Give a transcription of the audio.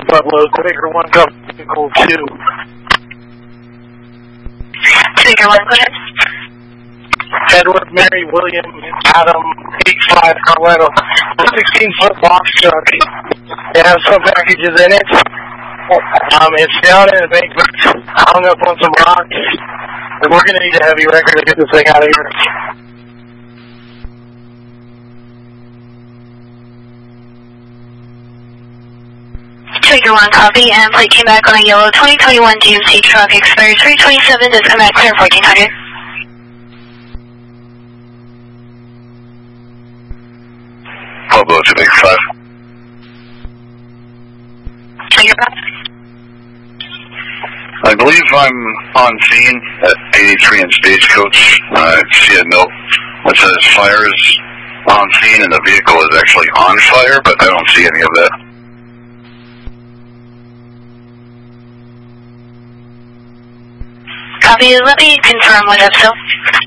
Buffalo, Baker 1, Golf Vehicle 2. Baker 1, go ahead. Edward, Mary, William, Adam, 85 Colorado, 16-foot box truck. It has some packages in it. It's down in the embankment, hung up on some rocks. And we're going to need a heavy wrecker to get this thing out of here. Baker 1, copy, and plate came back on a yellow 2021 GMC truck, expired 327, does come back clear 1400. Pablo to Baker 5. Baker 5. I believe I'm on scene at 83 in Stagecoach. I see a note that says fire is on scene and the vehicle is actually on fire, but I don't see any of that. Copy, let me confirm what up, so.